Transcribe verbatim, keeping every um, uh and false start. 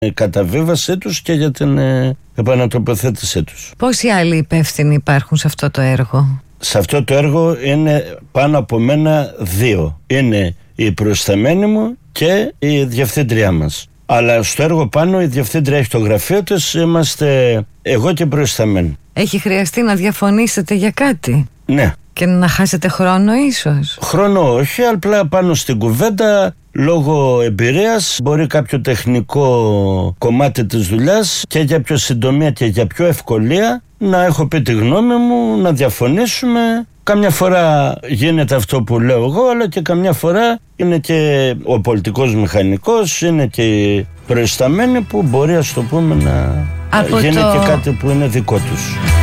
καταβίβασή τους και για την ε, επανατοποθέτησή τους. Πόσοι άλλοι υπεύθυνοι υπάρχουν σε αυτό το έργο? Σε αυτό το έργο είναι πάνω από μένα δύο. Είναι η προϊσταμένη μου και η διευθύντριά μας. Αλλά στο έργο πάνω η διευθύντρια έχει το γραφείο της, είμαστε εγώ και προϊσταμένη. Έχει χρειαστεί να διαφωνήσετε για κάτι? Ναι. Και να χάσετε χρόνο ίσως? Χρόνο όχι, απλά πάνω στην κουβέντα, λόγω εμπειρίας, μπορεί κάποιο τεχνικό κομμάτι της δουλειάς και για πιο συντομία και για πιο ευκολία να έχω πει τη γνώμη μου, να διαφωνήσουμε. Καμιά φορά γίνεται αυτό που λέω εγώ, αλλά και καμιά φορά είναι και ο πολιτικός μηχανικός, είναι και οι προϊσταμένοι που μπορεί, ας το πούμε, να Από γίνει το... και κάτι που είναι δικό τους.